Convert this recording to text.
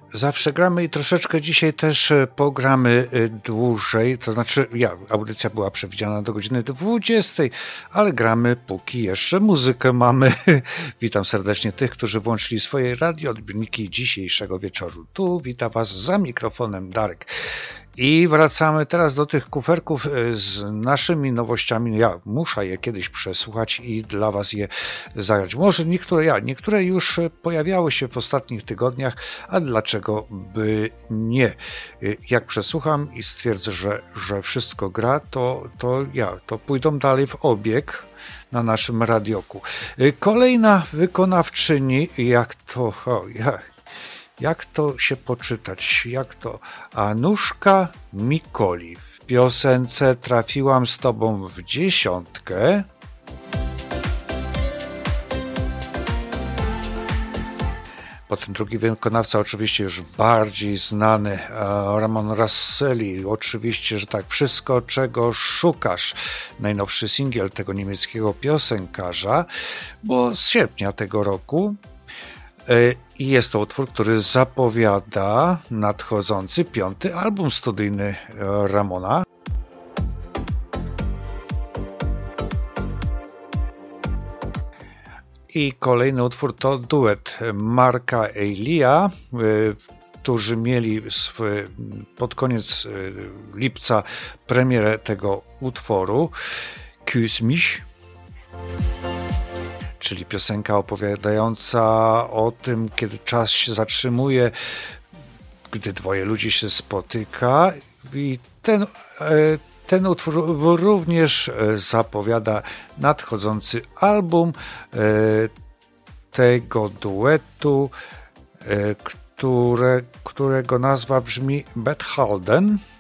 Zawsze gramy i troszeczkę dzisiaj też pogramy dłużej, to znaczy audycja była przewidziana do godziny 20, ale gramy póki jeszcze muzykę mamy. Witam serdecznie tych, którzy włączyli swoje radioodbiorniki dzisiejszego wieczoru. Tu wita Was za mikrofonem Darek. I wracamy teraz do tych kuferków z naszymi nowościami. Ja muszę je kiedyś przesłuchać i dla Was je zagrać. Może niektóre już pojawiały się w ostatnich tygodniach, a dlaczego by nie? Jak przesłucham i stwierdzę, że wszystko gra, to pójdą dalej w obieg na naszym radioku. Kolejna wykonawczyni, jak to się poczytać? Anuszka Mikoli. W piosence Trafiłam z tobą w dziesiątkę. Potem drugi wykonawca, oczywiście już bardziej znany, Ramon Rasselli. Oczywiście, że tak, Wszystko, czego szukasz. Najnowszy singiel tego niemieckiego piosenkarza, bo z sierpnia tego roku. I jest to utwór, który zapowiada nadchodzący 5. album studyjny Ramona. I kolejny utwór to duet Marka Elia, którzy mieli pod koniec lipca premierę tego utworu Küss mich, czyli piosenka opowiadająca o tym, kiedy czas się zatrzymuje, gdy dwoje ludzi się spotyka. I ten utwór również zapowiada nadchodzący album tego duetu, którego nazwa brzmi Bethalden.